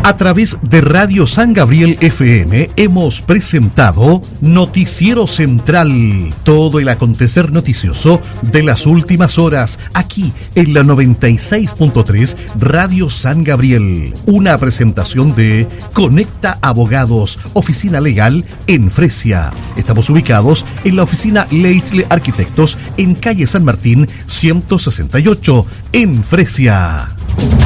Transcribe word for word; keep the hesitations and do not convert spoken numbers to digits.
A través de Radio San Gabriel F M hemos presentado Noticiero Central, todo el acontecer noticioso de las últimas horas, aquí en la noventa y seis punto tres Radio San Gabriel. Una presentación de Conecta Abogados, oficina legal en Fresia. Estamos ubicados en la oficina Leitle Arquitectos en calle San Martín ciento sesenta y ocho, en Fresia.